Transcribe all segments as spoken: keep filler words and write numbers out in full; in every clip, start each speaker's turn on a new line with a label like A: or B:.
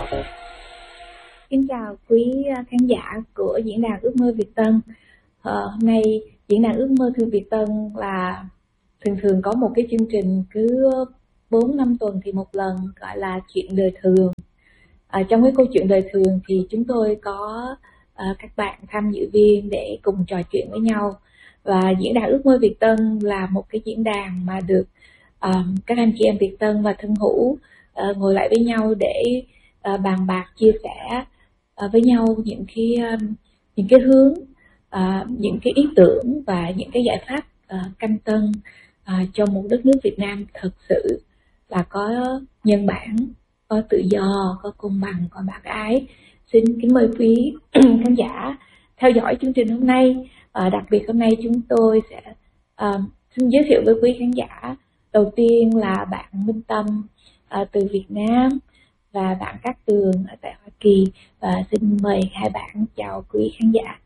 A: Xin chào quý khán giả của diễn đàn Ước Mơ Việt Tân. Ờ, hôm nay diễn đàn Ước Mơ Thư Việt Tân là thường thường có một cái chương trình cứ bốn năm tuần thì một lần, gọi là chuyện đời thường. À, trong cái câu chuyện đời thường thì chúng tôi có uh, các bạn tham dự viên để cùng trò chuyện với nhau. Và diễn đàn Ước Mơ Việt Tân là một cái diễn đàn mà được uh, các anh chị em Việt Tân và thân hữu uh, ngồi lại với nhau để uh, bàn bạc, chia sẻ uh, với nhau những cái um, những cái hướng, uh, những cái ý tưởng và những cái giải pháp uh, canh tân uh, cho một đất nước Việt Nam thật sự là có nhân bản, có tự do, có công bằng, có bác ái. Xin kính mời quý khán giả theo dõi chương trình hôm nay. À, đặc biệt hôm nay chúng tôi sẽ uh, xin giới thiệu với quý khán giả. Đầu tiên là bạn Minh Tâm uh, từ Việt Nam và bạn Cát Tường ở tại Hoa Kỳ. Và xin mời hai bạn chào quý khán giả.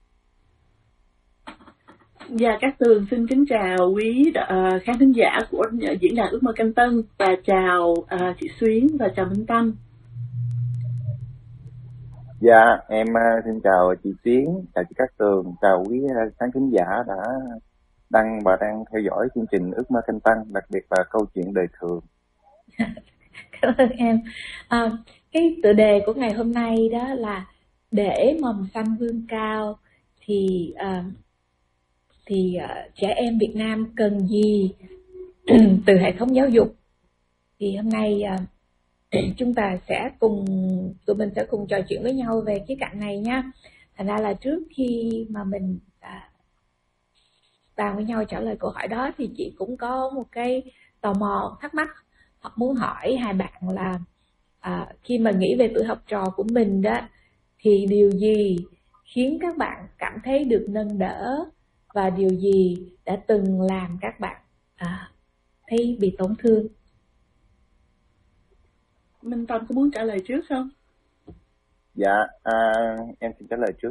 B: Dạ, Cát Tường xin kính chào quý uh, khán thính giả của diễn đàn Ước Mơ Canh Tân, và chào uh, chị Xuyến và chào Minh Tâm.
C: Dạ, em uh, xin chào chị Xuyến, chào chị Cát Tường, chào quý uh, khán thính giả đã đăng và đang theo dõi chương trình Ước Mơ Canh Tân, đặc biệt là câu chuyện đời thường.
A: Cảm ơn em. À, cái tựa đề của ngày hôm nay đó là để mầm xanh vươn cao thì uh, thì uh, trẻ em Việt Nam cần gì từ hệ thống giáo dục. Thì hôm nay uh, chúng ta sẽ cùng tụi mình sẽ cùng trò chuyện với nhau về cái cạnh này nha. Thành ra là trước khi mà mình uh, bàn với nhau trả lời câu hỏi đó thì chị cũng có một cái tò mò, thắc mắc hoặc muốn hỏi hai bạn là uh, khi mà nghĩ về tuổi học trò của mình đó thì điều gì khiến các bạn cảm thấy được nâng đỡ, và điều gì đã từng làm các bạn à, thấy bị tổn thương?
B: Minh Tâm có muốn trả lời trước không?
C: Dạ, à, em xin trả lời trước.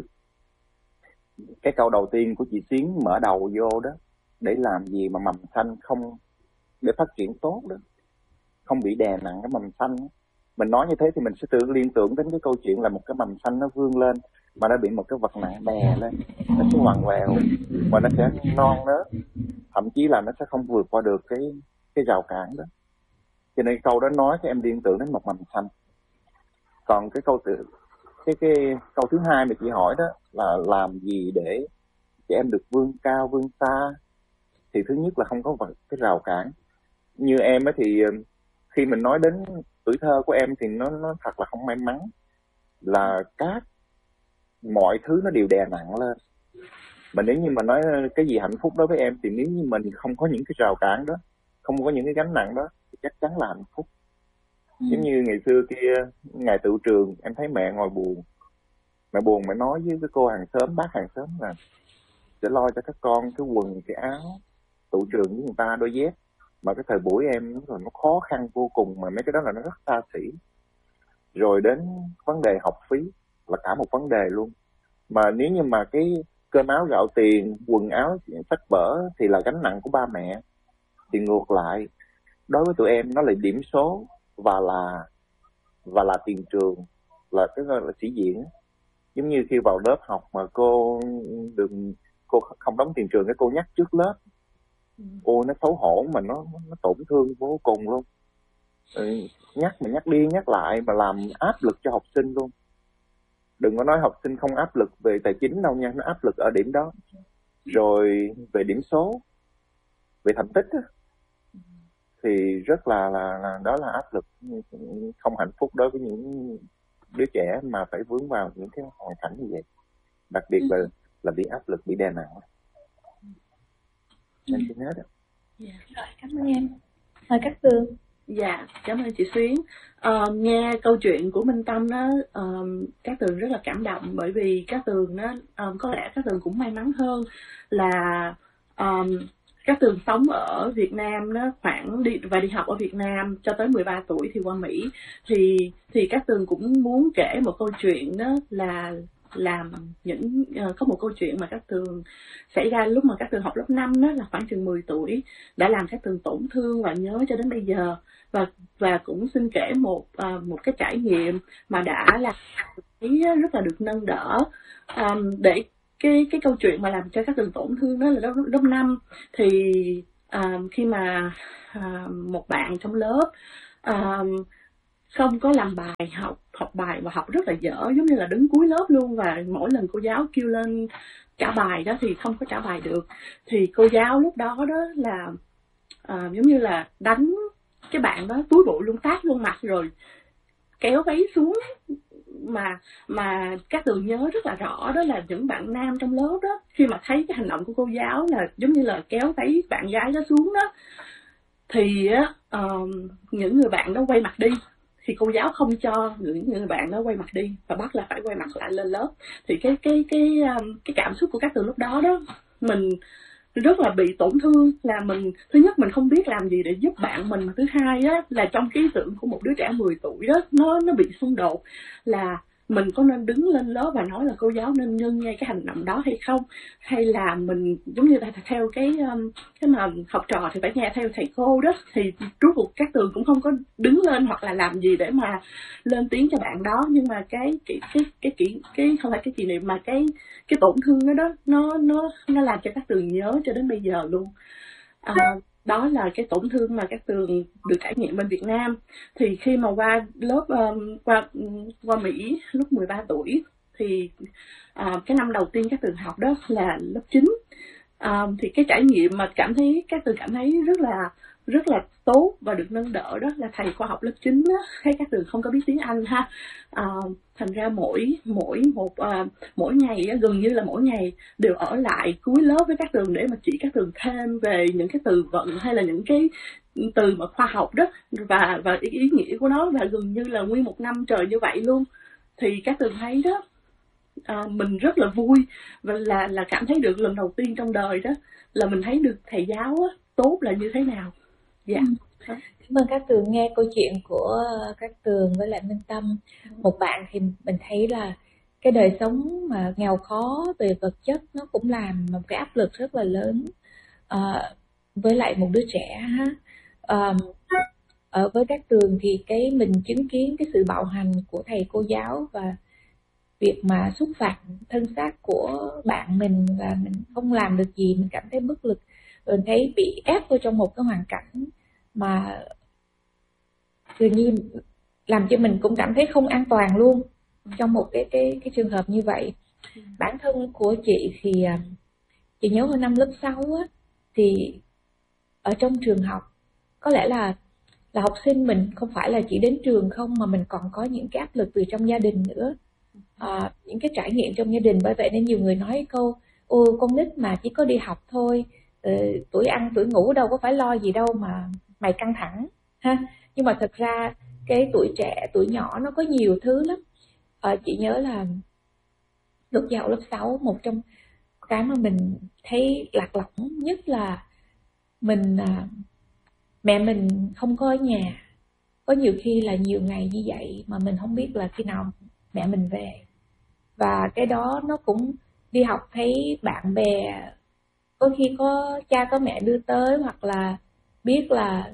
C: Cái câu đầu tiên của chị Xuyến mở đầu vô đó, để làm gì mà mầm xanh không, để phát triển tốt đó, không bị đè nặng cái mầm xanh. Mình nói như thế thì mình sẽ tự liên tưởng đến cái câu chuyện là một cái mầm xanh nó vươn lên mà nó bị một cái vật nặng đè lên, nó sẽ ngoằn ngoèo và nó sẽ non nớt, thậm chí là nó sẽ không vượt qua được cái cái rào cản đó. Cho nên câu đó nói cho em liên tưởng đến một mầm xanh. Còn cái câu tự cái cái câu thứ hai mà chị hỏi đó là làm gì để chị em được vươn cao vươn xa, thì thứ nhất là không có vật cái rào cản. Như em ấy thì khi mình nói đến tuổi thơ của em thì nó nó thật là không may mắn, là các mọi thứ nó đều đè nặng lên. Mà nếu như mà nói cái gì hạnh phúc đối với em thì nếu như mình không có những cái rào cản đó, không có những cái gánh nặng đó thì chắc chắn là hạnh phúc. Ừ. Giống như ngày xưa kia, ngày tựu trường em thấy mẹ ngồi buồn, mẹ buồn mẹ nói với cái cô hàng xóm, bác hàng xóm là sẽ lo cho các con cái quần, cái áo, tựu trường với người ta đôi dép. Mà cái thời buổi em rồi nó khó khăn vô cùng, mà mấy cái đó là nó rất xa xỉ. Rồi đến vấn đề học phí là cả một vấn đề luôn. Mà nếu như mà cái cơm áo gạo tiền, quần áo, sách vở thì là gánh nặng của ba mẹ, thì ngược lại đối với tụi em nó là điểm số và là và là tiền trường, là cái gọi là sĩ diện. Giống như khi vào lớp học mà cô đừng cô không đóng tiền trường, cái cô nhắc trước lớp, ôi nó xấu hổ mà nó nó tổn thương vô cùng luôn. Ừ, nhắc mà nhắc đi nhắc lại mà làm áp lực cho học sinh luôn. Đừng có nói học sinh không áp lực về tài chính đâu nha, nó áp lực ở điểm đó. Rồi về điểm số, về thành tích á, thì rất là, là, là đó là áp lực không hạnh phúc đối với những đứa trẻ mà phải vướng vào những cái hoàn cảnh như vậy. Đặc biệt là là bị áp lực, bị đè nặng. Em xin hết.
A: Dạ, rồi, cảm ơn em. Mời Cát Tường.
B: Dạ, cảm ơn chị Xuyến. Uh, nghe câu chuyện của Minh Tâm đó, uh, Cát Tường rất là cảm động, bởi vì Cát Tường đó, uh, có lẽ Cát Tường cũng may mắn hơn là um, Cát Tường sống ở Việt Nam đó, khoảng đi và đi học ở Việt Nam cho tới mười ba tuổi thì qua Mỹ. Thì thì Cát Tường cũng muốn kể một câu chuyện đó là làm những uh, có một câu chuyện mà Cát Tường xảy ra lúc mà Cát Tường học lớp năm đó, là khoảng chừng mười tuổi, đã làm Cát Tường tổn thương và nhớ cho đến bây giờ. Và và cũng xin kể một uh, một cái trải nghiệm mà đã làm thấy rất là được nâng đỡ. Um, để cái cái câu chuyện mà làm cho Cát Tường tổn thương đó là lớp lớp năm. Thì uh, khi mà uh, một bạn trong lớp uh, không có làm bài, học học bài và học rất là dở, giống như là đứng cuối lớp luôn, và mỗi lần cô giáo kêu lên trả bài đó thì không có trả bài được, thì cô giáo lúc đó đó là uh, giống như là đánh cái bạn đó túi bụi luôn, tát luôn mặt, rồi kéo váy xuống. Mà mà Cát Tường nhớ rất là rõ đó là những bạn nam trong lớp đó, khi mà thấy cái hành động của cô giáo là giống như là kéo váy bạn gái đó xuống đó, thì uh, những người bạn đó quay mặt đi, thì cô giáo không cho những người bạn đó quay mặt đi và bắt là phải quay mặt lại lên lớp. Thì cái cái cái cái cảm xúc của Cát Tường lúc đó đó, mình rất là bị tổn thương. Là mình, thứ nhất mình không biết làm gì để giúp bạn mình, mà thứ hai á là trong cái ý tưởng của một đứa trẻ mười tuổi đó, nó nó bị xung đột là mình có nên đứng lên lớp và nói là cô giáo nên ngưng ngay cái hành động đó hay không, hay là mình giống như là theo cái cái mà học trò thì phải nghe theo thầy cô đó. Thì rốt cuộc Cát Tường cũng không có đứng lên hoặc là làm gì để mà lên tiếng cho bạn đó, nhưng mà cái cái cái cái kỷ cái không phải cái kỷ niệm mà cái cái tổn thương đó đó nó nó nó làm cho Cát Tường nhớ cho đến bây giờ luôn. À, đó là cái tổn thương mà Cát Tường được trải nghiệm bên Việt Nam. Thì khi mà qua lớp um, qua qua Mỹ lúc mười ba tuổi, thì uh, cái năm đầu tiên Cát Tường học đó là lớp chín. Um, thì cái trải nghiệm mà cảm thấy Cát Tường cảm thấy rất là rất là tốt và được nâng đỡ đó là thầy khoa học lớp chín đó, thấy Cát Tường không có biết tiếng Anh ha. Uh, thành ra mỗi mỗi một uh, mỗi ngày gần như là mỗi ngày đều ở lại cuối lớp với Cát Tường để mà chỉ Cát Tường thêm về những cái từ vựng hay là những cái từ mà khoa học đó, và và ý, ý nghĩa của nó, và gần như là nguyên một năm trời như vậy luôn. Thì Cát Tường thấy đó, uh, mình rất là vui, và là là cảm thấy được lần đầu tiên trong đời đó là mình thấy được thầy giáo á, tốt là như thế nào. Dạ.
A: Ừ. Cảm ơn Cát Tường. Nghe câu chuyện của Cát Tường với lại Minh Tâm, một bạn thì mình thấy là cái đời sống mà nghèo khó về vật chất nó cũng làm một cái áp lực rất là lớn à, với lại một đứa trẻ ha. À, ở với Cát Tường thì cái mình chứng kiến cái sự bạo hành của thầy cô giáo và việc mà xúc phạm thân xác của bạn mình, và mình không làm được gì, mình cảm thấy bất lực, mình thấy bị ép vào trong một cái hoàn cảnh mà dường như làm cho mình cũng cảm thấy không an toàn luôn trong một cái cái cái trường hợp như vậy. Bản thân của chị thì chị nhớ hồi năm lớp sáu á, thì ở trong trường học có lẽ là là học sinh mình không phải là chỉ đến trường không, mà mình còn có những cái áp lực từ trong gia đình nữa, à, những cái trải nghiệm trong gia đình. Bởi vậy nên nhiều người nói câu ô con nít mà chỉ có đi học thôi, ừ, tuổi ăn tuổi ngủ đâu có phải lo gì đâu mà mày căng thẳng ha. Nhưng mà thật ra cái tuổi trẻ, tuổi nhỏ nó có nhiều thứ lắm. À, chị nhớ là lúc vào lớp sáu, một trong cái mà mình thấy lạc lõng nhất là mình à, mẹ mình không có ở nhà. Có nhiều khi là nhiều ngày như vậy mà mình không biết là khi nào mẹ mình về. Và cái đó nó cũng đi học thấy bạn bè, có khi có cha có mẹ đưa tới, hoặc là biết là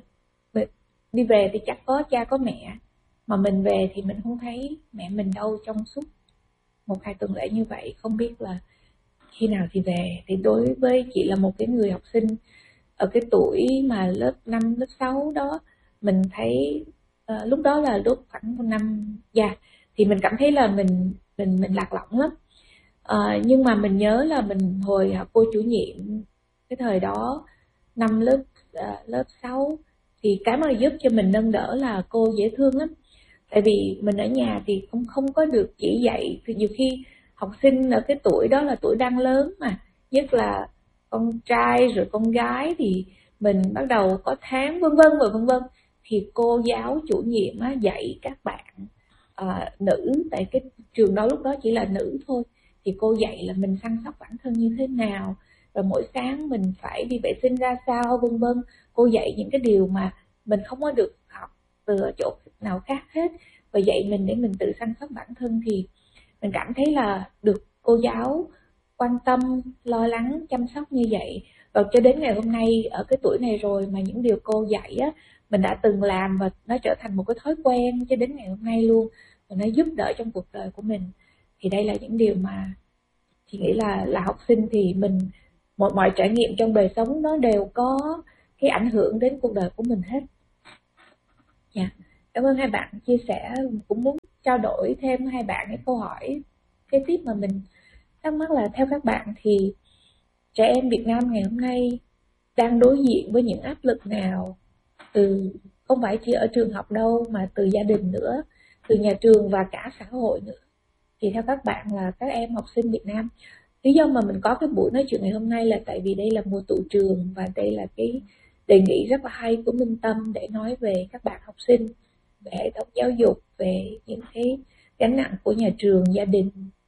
A: đi về thì chắc có cha có mẹ, mà mình về thì mình không thấy mẹ mình đâu trong suốt một hai tuần lễ như vậy, không biết là khi nào thì về. Thì đối với chị là một cái người học sinh ở cái tuổi mà lớp năm, lớp sáu đó, mình thấy uh, lúc đó là lúc khoảng một năm già, yeah, thì mình cảm thấy là mình mình mình lạc lõng lắm. Uh, nhưng mà mình nhớ là mình hồi học cô chủ nhiệm cái thời đó năm lớp uh, lớp sáu, thì cái mà giúp cho mình nâng đỡ là cô dễ thương lắm. Tại vì mình ở nhà thì không không có được chỉ dạy, thì nhiều khi học sinh ở cái tuổi đó là tuổi đang lớn mà, nhất là con trai rồi con gái, thì mình bắt đầu có tháng vân vân rồi vân vân, thì cô giáo chủ nhiệm á, dạy các bạn à, nữ, tại cái trường đó lúc đó chỉ là nữ thôi, thì cô dạy là mình săn sóc bản thân như thế nào, rồi mỗi sáng mình phải đi vệ sinh ra sao vân vân. Cô dạy những cái điều mà mình không có được học từ chỗ nào khác hết, và dạy mình để mình tự săn sóc bản thân. Thì mình cảm thấy là được cô giáo quan tâm, lo lắng, chăm sóc như vậy. Và cho đến ngày hôm nay, ở cái tuổi này rồi mà những điều cô dạy á, mình đã từng làm và nó trở thành một cái thói quen cho đến ngày hôm nay luôn. Và nó giúp đỡ trong cuộc đời của mình. Thì đây là những điều mà chị nghĩ là là học sinh thì mình, mọi, mọi trải nghiệm trong đời sống nó đều có cái ảnh hưởng đến cuộc đời của mình hết. Dạ. Cảm ơn hai bạn chia sẻ. Cũng muốn trao đổi thêm hai bạn cái câu hỏi kế tiếp mà mình thắc mắc là theo các bạn thì trẻ em Việt Nam ngày hôm nay đang đối diện với những áp lực nào, từ không phải chỉ ở trường học đâu mà từ gia đình nữa, từ nhà trường và cả xã hội nữa. Thì theo các bạn là các em học sinh Việt Nam, lý do mà mình có cái buổi nói chuyện ngày hôm nay là tại vì đây là mùa tụ trường và đây là cái đề nghị rất là hay của Minh Tâm để nói về các bạn học sinh, về hệ thống giáo dục, về những cái gánh nặng của nhà trường, gia đình